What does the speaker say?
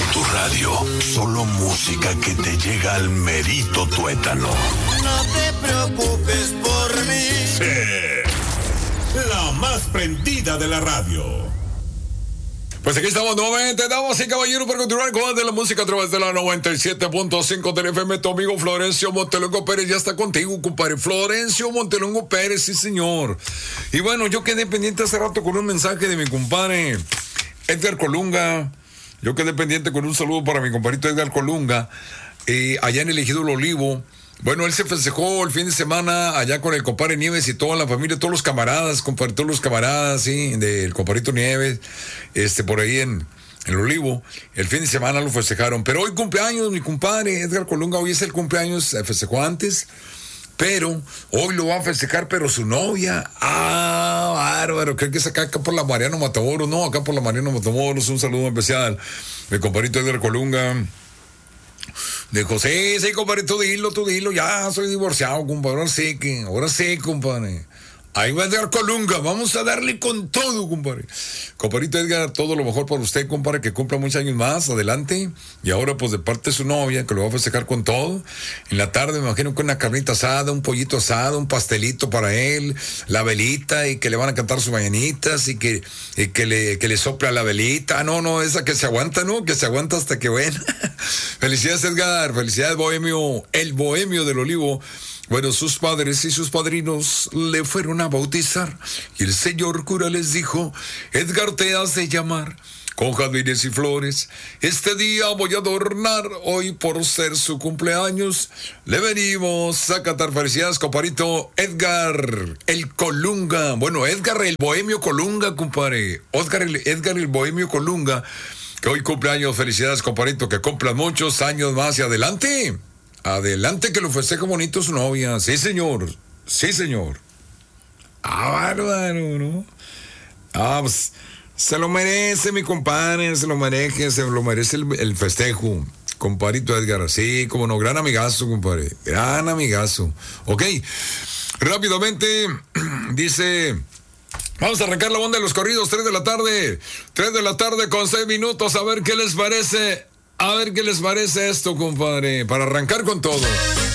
Tu radio, solo música que te llega al merito tuétano. No te preocupes por mí. Sí, la más prendida de la radio. Pues aquí estamos nuevamente, damas y caballeros, para continuar con de la música a través de la 97.5 del FM. Tu amigo Florencio Montelongo Pérez ya está contigo, compadre. Florencio Montelongo Pérez, sí señor. Y bueno, yo quedé pendiente hace rato con un mensaje de mi compadre Edgar Colunga. Yo quedé pendiente con un saludo para mi compadrito Edgar Colunga, allá en el Ejido del Olivo. Bueno, él se festejó el fin de semana allá con el compadre Nieves y toda la familia, todos los camaradas, compadre, todos los camaradas, sí, del compadrito Nieves, por ahí en el Olivo. El fin de semana lo festejaron. Pero hoy cumpleaños, mi compadre Edgar Colunga, hoy es el cumpleaños, se festejó antes, pero hoy lo va a festejar, pero su novia. Ah, bárbaro, creo que es acá por la Mariano Matamoros, no, acá por la Mariano Matamoros, un saludo especial, mi compadrito Edgar Colunga. Dijo, sí, compadre, tú dilo, ya soy divorciado, compadre, ahora sí, compadre. Ahí va Edgar Colunga, vamos a darle con todo, compadre. Compadrito Edgar, todo lo mejor para usted, compadre, que cumpla muchos años más, adelante. Y ahora, pues, de parte de su novia, que lo va a festejar con todo. En la tarde, me imagino, con una carnita asada, un pollito asado, un pastelito para él, la velita, y que le van a cantar sus mañanitas, y que le sopla la velita. No, esa que se aguanta, ¿no? Que se aguanta hasta que ven. Felicidades, Edgar, felicidades, Bohemio, el Bohemio del Olivo. Bueno, sus padres y sus padrinos le fueron a bautizar y el señor cura les dijo, Edgar, te has de llamar con jazmines y flores. Este día voy a adornar, hoy por ser su cumpleaños. Le venimos a cantar. Felicidades, compadrito Edgar, el Colunga. Bueno, Edgar, el Bohemio Colunga, compadre. Edgar, el Bohemio Colunga, que hoy cumpleaños. Felicidades, compadrito, que cumplan muchos años más y adelante. Adelante, que lo festeje bonito su novia. Sí, señor. Bárbaro, ¿no? Pues, se lo merece, mi compadre, se lo merece el festejo. Compadrito Edgar, sí, como no, gran amigazo, compadre. Gran amigazo. Ok, rápidamente, dice... Vamos a arrancar la onda de los corridos, 3 de la tarde. 3 de la tarde con 6 minutos, a ver qué les parece. A ver qué les parece esto, compadre, para arrancar con todo.